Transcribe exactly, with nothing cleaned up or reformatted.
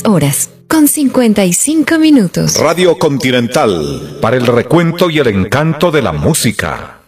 horas, con cincuenta y cinco minutos. Radio Continental, para el recuento y el encanto de la música.